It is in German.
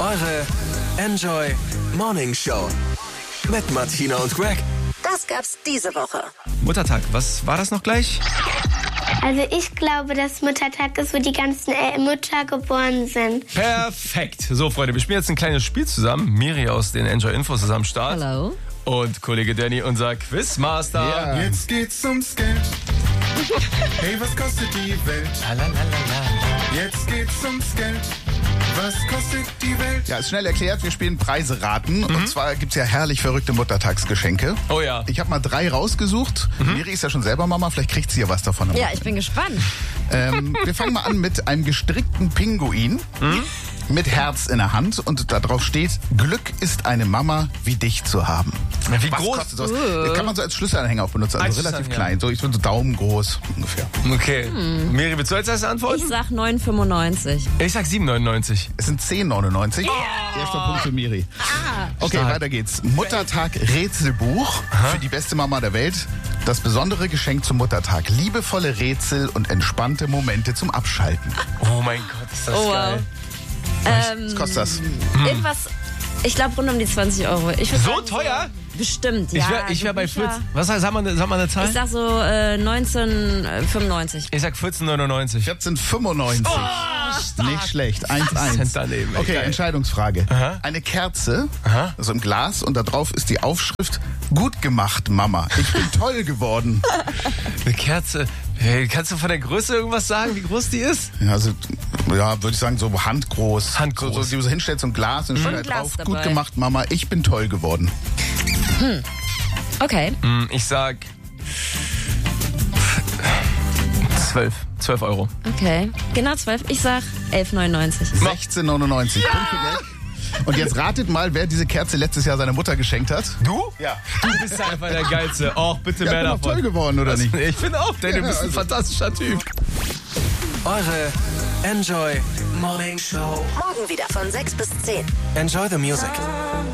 Eure Enjoy Morning Show mit Martina und Greg. Das gab's diese Woche. Muttertag, was war das noch gleich? Also ich glaube, dass Muttertag ist, wo die ganzen Mütter geboren sind. Perfekt. So, Freunde, wir spielen jetzt ein kleines Spiel zusammen. Miri aus den Enjoy Infos ist am Start. Hallo. Und Kollege Danny, unser Quizmaster. Ja. Jetzt geht's ums Geld. Hey, was kostet die Welt? Jetzt geht's ums Geld. Was kostet die Welt? Ja, ist schnell erklärt, wir spielen Preise raten. Und zwar gibt's ja herrlich verrückte Muttertagsgeschenke. Oh ja. Ich habe mal 3 rausgesucht. Miri ist ja schon selber Mama, vielleicht kriegt sie ja was davon. Ja, ich bin gespannt. Wir fangen mal an mit einem gestrickten Pinguin mit Herz in der Hand. Und da drauf steht, Glück ist eine Mama wie dich zu haben. Wie Was groß? kostet sowas? Das kann man so als Schlüsselanhänger auch benutzen, also Als relativ Schlüsselanhänger. klein. So, ich würde so Daumen groß ungefähr. Okay. Miri, willst du als erstes antworten? Ich sag 9,95. Ich sag 7,99. Es sind 10,99. Erster Punkt für Miri. Okay, Stark. weiter geht's. Muttertag Rätselbuch für die beste Mama der Welt. Das besondere Geschenk zum Muttertag. Liebevolle Rätsel und entspannte Momente zum Abschalten. Oh mein Gott, ist das Oh, wow. geil. Was kostet das? Irgendwas, ich glaube rund um die 20 Euro. Ich würd So sagen, teuer? Bestimmt, Ich ja. wär bei Bücher. 14. Was sag mal eine Zahl? Ich sag so 19,95. Ich sag 14,99. 14,95. Nicht schlecht. 1,1. Cent daneben. Okay, Geil. Entscheidungsfrage. Aha. Eine Kerze, Aha. also im Glas, und da drauf ist die Aufschrift: Gut gemacht, Mama. Ich bin toll geworden. Eine Kerze. Hey, kannst du von der Größe irgendwas sagen, wie groß die ist? Ja, also, ja, würde ich sagen, so handgroß. Handgroß. So, die du hinstellst, so ein Glas, und steht da Glas drauf: dabei. Gut gemacht, Mama. Ich bin toll geworden. Okay. Ich sag 12 Euro. Okay. Genau 12. Ich sag 11,99. 16,99. Punkt für Greg. Und jetzt ratet mal, wer diese Kerze letztes Jahr seiner Mutter geschenkt hat. Du? Ja. Du bist einfach der Geilste. Och, bitte Ja, mehr bin doch davon. toll geworden, oder nicht? Ich finde auch, denn du Ja, bist ein also- fantastischer Typ. Eure Enjoy Morning Show. Morgen wieder von 6 bis 10. Enjoy the music.